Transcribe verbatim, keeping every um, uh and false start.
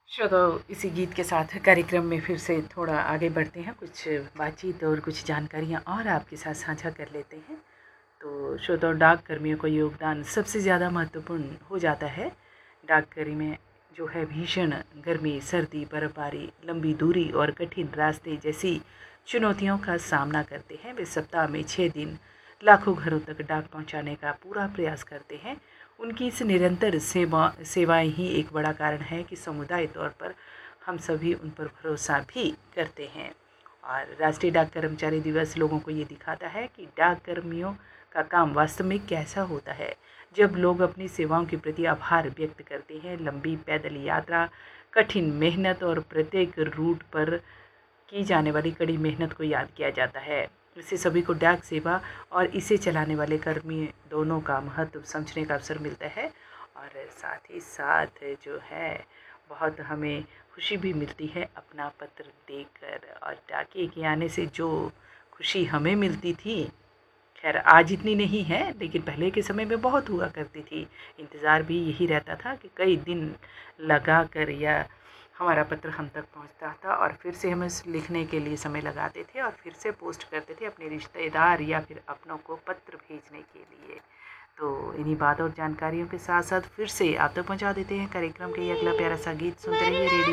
श्रोताओ, इसी गीत के साथ कार्यक्रम में फिर से थोड़ा आगे बढ़ते हैं, कुछ बातचीत और कुछ जानकारियाँ और आपके साथ साझा कर लेते हैं। तो श्रोताओ, डाक कर्मियों का योगदान सबसे ज़्यादा महत्वपूर्ण हो जाता है। डाकघरी में जो है भीषण गर्मी, सर्दी, बर्फबारी, लंबी दूरी और कठिन रास्ते जैसी चुनौतियों का सामना करते हैं। वे सप्ताह में छः दिन लाखों घरों तक डाक पहुंचाने का पूरा प्रयास करते हैं। उनकी इस निरंतर सेवा सेवाएं ही एक बड़ा कारण है कि समुदाय तौर पर हम सभी उन पर भरोसा भी करते हैं। और राष्ट्रीय डाक कर्मचारी दिवस लोगों को ये दिखाता है कि डाक कर्मियों का काम वास्तव में कैसा होता है। जब लोग अपनी सेवाओं के प्रति आभार व्यक्त करते हैं, लंबी पैदल यात्रा, कठिन मेहनत और प्रत्येक रूट पर की जाने वाली कड़ी मेहनत को याद किया जाता है। इससे सभी को डाक सेवा और इसे चलाने वाले कर्मी दोनों का महत्व समझने का अवसर मिलता है। और साथ ही साथ जो है बहुत हमें खुशी भी मिलती है अपना पत्र देकर। और डाकिए के आने से जो खुशी हमें मिलती थी, खैर आज इतनी नहीं है, लेकिन पहले के समय में बहुत हुआ करती थी। इंतज़ार भी यही रहता था कि कई दिन लगा कर या हमारा पत्र हम तक पहुंचता था और फिर से हम इस लिखने के लिए समय लगाते थे और फिर से पोस्ट करते थे अपने रिश्तेदार या फिर अपनों को पत्र भेजने के लिए। तो इन्हीं बात और जानकारियों के साथ साथ फिर से आप तक पहुंचा देते हैं कार्यक्रम के ये अगला प्यारा सा गीत। सुनते रहिए रेडियो